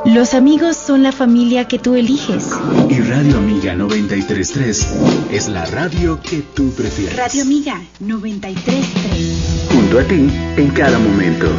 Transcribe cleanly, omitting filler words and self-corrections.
Los amigos son la familia que tú eliges. Y Radio Amiga 93.3 es la radio que tú prefieres. Radio Amiga 93.3. Junto a ti en cada momento.